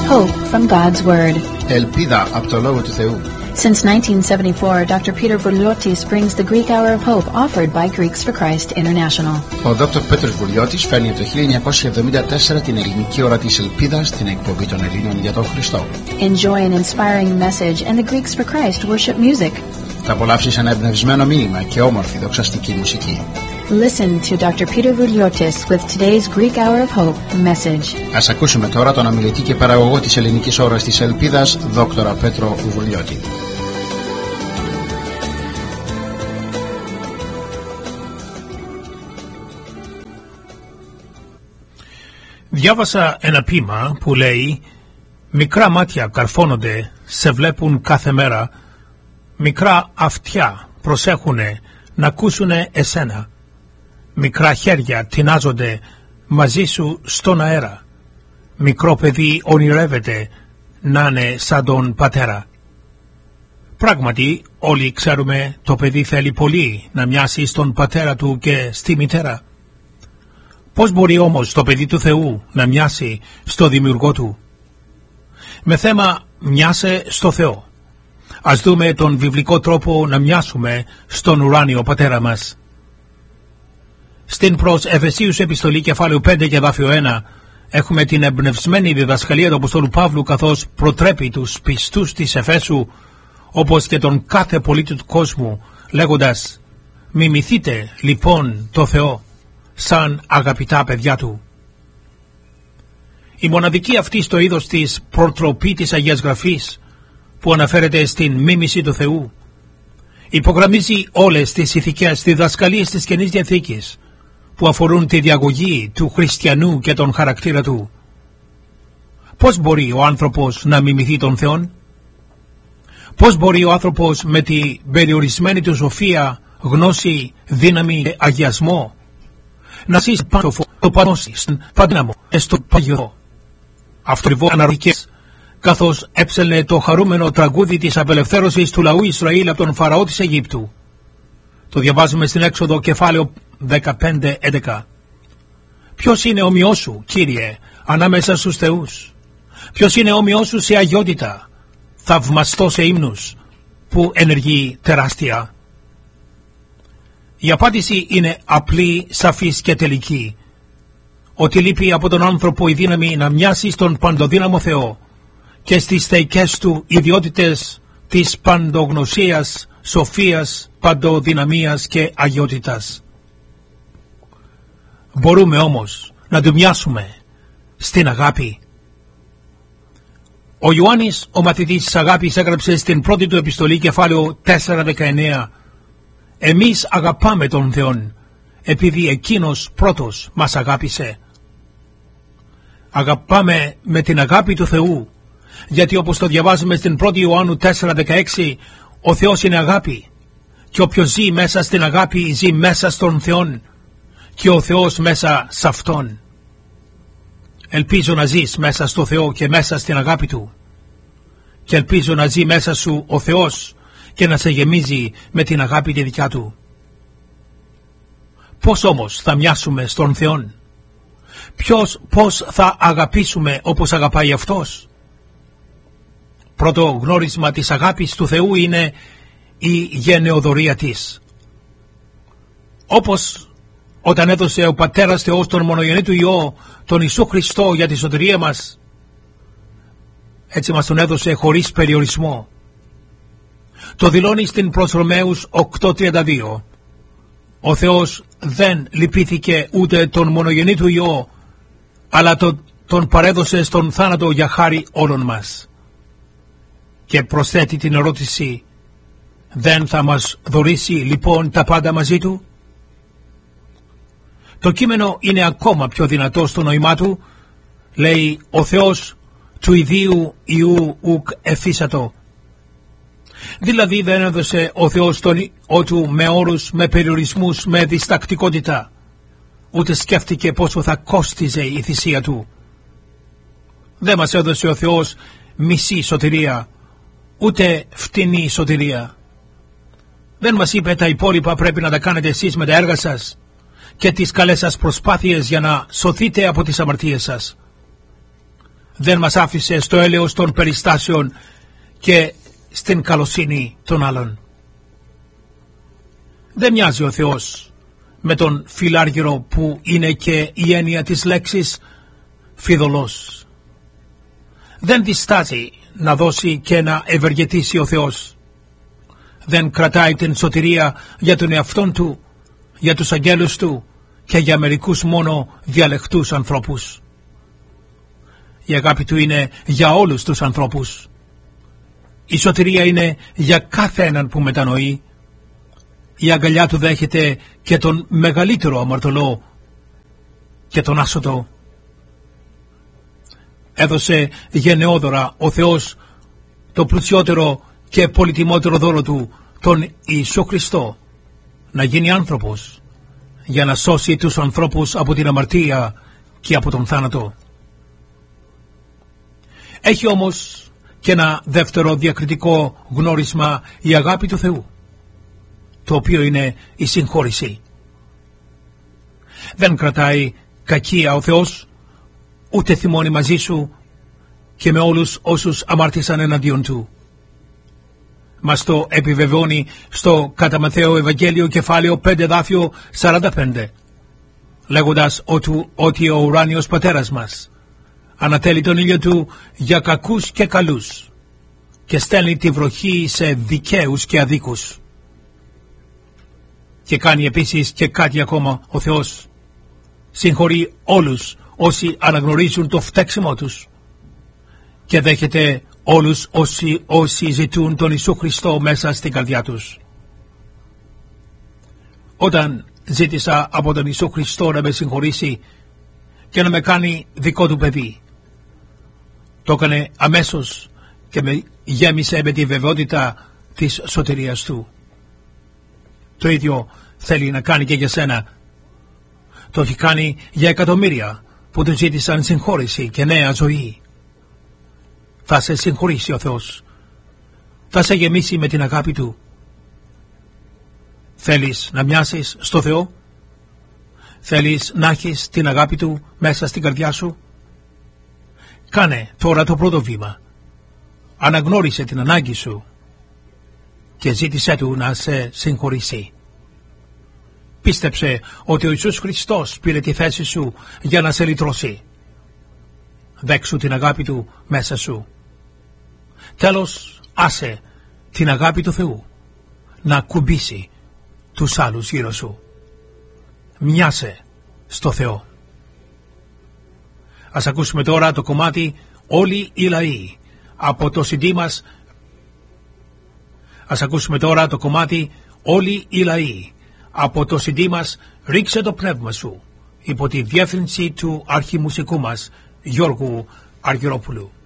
Hope from God's Word. Ελπίδα από το Λόγο του Θεού. Since 1974, Dr. Peter Vouliotis brings the Greek Hour of Hope offered by Greeks for Christ International. Ο Dr. Πέτρος Βουλιώτης φέρνει από το 1974 την ελληνική ώρα της ελπίδας στην εκπομπή των Ελλήνων για τον Χριστό. Enjoy an inspiring message and the Greeks for Christ worship music. Θα απολαύσεις ένα εμπνευσμένο μήνυμα και όμορφη δοξαστική μουσική. Listen to Dr. Peter Vouliotis with today's Greek Hour of Hope message. Ας ακούσουμε τώρα τον ομιλητή και παραγωγό της ελληνικής ώρας της ελπίδας, Δόκτορα Πέτρο Βουλιώτη. Διάβασα ένα ποίημα που λέει «Μικρά μάτια καρφώνονται, σε βλέπουν κάθε μέρα, μικρά αυτιά προσέχουνε να ακούσουνε εσένα, μικρά χέρια τεινάζονται μαζί σου στον αέρα, μικρό παιδί ονειρεύεται να είναι σαν τον πατέρα». Πράγματι όλοι ξέρουμε το παιδί θέλει πολύ να μοιάσει στον πατέρα του και στη μητέρα. Πώς μπορεί όμως το παιδί του Θεού να μοιάσει στο δημιουργό του? Με θέμα «μοιάσε στο Θεό». Ας δούμε τον βιβλικό τρόπο να μοιάσουμε στον ουράνιο πατέρα μας. Στην προς Εφεσίους επιστολή κεφάλαιο 5 και εδάφιο 1 έχουμε την εμπνευσμένη διδασκαλία του Αποστόλου Παύλου, καθώς προτρέπει τους πιστούς της Εφέσου όπως και τον κάθε πολίτη του κόσμου, λέγοντας «Μιμηθείτε λοιπόν το Θεό σαν αγαπητά παιδιά του». Η μοναδική αυτή στο είδος της προτροπή της Αγίας Γραφής που αναφέρεται στην μίμηση του Θεού υπογραμμίζει όλες τις ηθικές διδασκαλίες της Καινής Διαθήκης που αφορούν τη διαγωγή του χριστιανού και τον χαρακτήρα του. Πώς μπορεί ο άνθρωπος να μιμηθεί τον Θεόν? Πώς μπορεί ο άνθρωπος με τη περιορισμένη του σοφία, γνώση, δύναμη και αγιασμό να ζήσει πάνω το πανώσι, στον παντίναμο, στο παγιό? Αυτό ακριβώς αναρωτικές, καθώς έψελνε το χαρούμενο τραγούδι της απελευθέρωσης του λαού Ισραήλ από τον Φαραώ της Αιγύπτου. Το διαβάζουμε στην Έξοδο κεφάλαιο 15-11. Ποιος είναι όμοιός σου, Κύριε, ανάμεσα στους θεούς? Ποιος είναι όμοιός σου σε αγιότητα, θαυμαστό σε ύμνους, που ενεργεί τεράστια? Η απάντηση είναι απλή, σαφής και τελική. Ότι λείπει από τον άνθρωπο η δύναμη να μοιάσει στον παντοδύναμο Θεό και στις θεϊκές του ιδιότητες της παντογνωσίας, σοφίας, παντοδυναμίας και αγιότητας. Μπορούμε όμως να του μοιάσουμε στην αγάπη. Ο Ιωάννης, ο μαθητής της αγάπης, έγραψε στην πρώτη του επιστολή κεφάλαιο 4-19 «Εμείς αγαπάμε τον Θεόν, επειδή Εκείνος πρώτος μας αγάπησε». Αγαπάμε με την αγάπη του Θεού, γιατί όπως το διαβάζουμε στην 1η Ιωάννου 4-16, ο Θεός είναι αγάπη και όποιος ζει μέσα στην αγάπη ζει μέσα στον Θεόν και ο Θεός μέσα σε Αυτόν. Ελπίζω να ζεις μέσα στο Θεό και μέσα στην αγάπη Του, και ελπίζω να ζει μέσα σου ο Θεός και να σε γεμίζει με την αγάπη τη δικιά Του. Πώς όμως θα μοιάσουμε στον Θεόν? Πώς θα αγαπήσουμε όπως αγαπάει Αυτός? Πρώτο γνώρισμα της αγάπης του Θεού είναι η γενεοδορία της. Όπως όταν έδωσε ο Πατέρας Θεός τον μονογενή Υιό, τον Ιησού Χριστό, για τη σωτηρία μας, έτσι μας τον έδωσε χωρίς περιορισμό. Το δηλώνει στην προς Ρωμαίους 8:32. Ο Θεός δεν λυπήθηκε ούτε τον μονογενή του Υιό, αλλά τον παρέδωσε στον θάνατο για χάρη όλων μας. Και προσθέτει την ερώτηση, δεν θα μας δωρήσει λοιπόν τα πάντα μαζί Του? Το κείμενο είναι ακόμα πιο δυνατό στο νόημά του. Λέει, ο Θεός του ιδίου Υιού ουκ εφίσατο. Δηλαδή δεν έδωσε ο Θεός τον Υιό Του με όρους, με περιορισμούς, με διστακτικότητα. Ούτε σκέφτηκε πόσο θα κόστιζε η θυσία Του. Δεν μας έδωσε ο Θεός μισή σωτηρία, ούτε φτηνή σωτηρία. Δεν μας είπε τα υπόλοιπα πρέπει να τα κάνετε εσείς με τα έργα σας και τις καλές σας προσπάθειες για να σωθείτε από τις αμαρτίες σας. δεν μας άφησε στο έλεος των περιστάσεων και στην καλοσύνη των άλλων. Δεν μοιάζει ο Θεός με τον φιλάργυρο που είναι και η έννοια της λέξης φιδωλός. Δεν διστάζει να δώσει και να ευεργετήσει ο Θεός. Δεν κρατάει την σωτηρία για τον εαυτόν του, για τους αγγέλους του και για μερικούς μόνο διαλεκτούς ανθρώπους. Η αγάπη του είναι για όλους τους ανθρώπους. Η σωτηρία είναι για κάθε έναν που μετανοεί. Η αγκαλιά του δέχεται και τον μεγαλύτερο αμαρτωλό και τον άσωτο. Έδωσε γενναιόδωρα ο Θεός το πλουσιότερο και πολυτιμότερο δώρο του, τον Ιησού Χριστό, να γίνει άνθρωπος για να σώσει τους ανθρώπους από την αμαρτία και από τον θάνατο. Έχει όμως και ένα δεύτερο διακριτικό γνώρισμα η αγάπη του Θεού, το οποίο είναι η συγχώρηση. Δεν κρατάει κακία ο Θεός, ούτε θυμώνει μαζί σου και με όλους όσους αμάρτησαν εναντίον του. Μας το επιβεβαιώνει στο κατά Ματθαίο Ευαγγέλιο κεφάλαιο 5 εδάφιο 45, λέγοντας ότι ο ουράνιος πατέρας μας ανατέλει τον ήλιο του για κακούς και καλούς και στέλνει τη βροχή σε δικαίους και αδίκους. Και κάνει επίσης και κάτι ακόμα ο Θεός. Συγχωρεί όλους όσοι αναγνωρίζουν το φταίξιμό τους και δέχεται όλους όσοι ζητούν τον Ιησού Χριστό μέσα στην καρδιά τους. Όταν ζήτησα από τον Ιησού Χριστό να με συγχωρήσει και να με κάνει δικό του παιδί, το έκανε αμέσως και με γέμισε με τη βεβαιότητα της σωτηρίας του. Το ίδιο θέλει να κάνει και για σένα. Το έχει κάνει για εκατομμύρια που του ζήτησαν συγχώρηση και νέα ζωή. Θα σε συγχωρήσει ο Θεός. Θα σε γεμίσει με την αγάπη του. Θέλεις να μοιάσεις στο Θεό? Θέλεις να έχεις την αγάπη του μέσα στην καρδιά σου? Κάνε τώρα το πρώτο βήμα. Αναγνώρισε την ανάγκη σου και ζήτησέ του να σε συγχωρήσει. Πίστεψε ότι ο Ιησούς Χριστός πήρε τη θέση σου για να σε λυτρώσει. Δέξου την αγάπη του μέσα σου. Τέλος, άσε την αγάπη του Θεού να ακουμπήσει τους άλλους γύρω σου. Μοιάσε στο Θεό. Ας ακούσουμε τώρα το κομμάτι «Όλοι οι λαοί» από το CD μας. Ας ακούσουμε τώρα το κομμάτι «Όλοι οι λαοί» από το CD μας «Ρίξε το πνεύμα σου» υπό τη διεύθυνση του αρχιμουσικού μας Γιώργου Αργυρόπουλου.